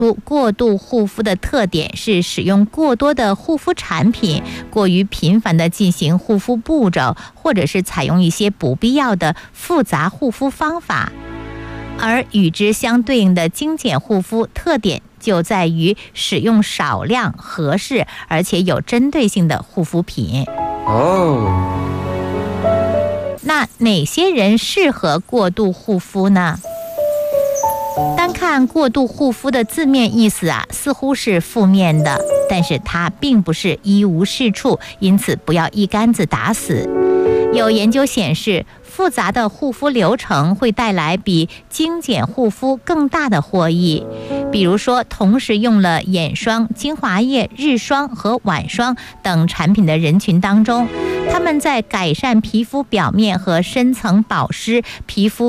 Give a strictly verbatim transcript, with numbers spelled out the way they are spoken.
过度护肤的特点是使用过多的护肤产品，过于频繁地进行护肤步骤，或者是采用一些不必要的复杂护肤方法。而与之相对应的精简护肤特点就在于使用少量、合适而且有针对性的护肤品。 哦， 那哪些人适合过度护肤呢？单看过度护肤的字面意思啊，似乎是负面的，但是它并不是一无是处，因此不要一竿子打死。有研究显示，复杂的护肤流程会带来比精简护肤更大的获益。比如说，同时用了眼霜、精华液、日霜和晚霜等产品的人群当中，他们在改善皮肤表面和深层保湿、皮肤